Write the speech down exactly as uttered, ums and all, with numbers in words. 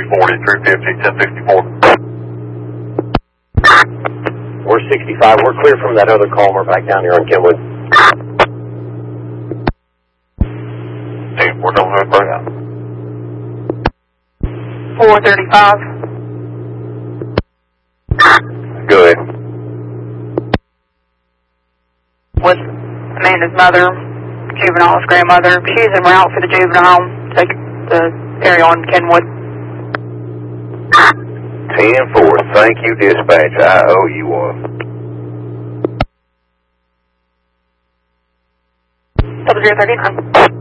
forty, three fifty, ten sixty-four. We're sixty-five. We're clear from that other call. We're back down here on Kenwood. Hey, we're going to burn out. four thirty-five. Go ahead. With Amanda's mother, juvenile's grandmother. She's en route for the juvenile home. Take the area on Kenwood. ten four, thank you, dispatch. I owe you one. Double zero thirty-nine.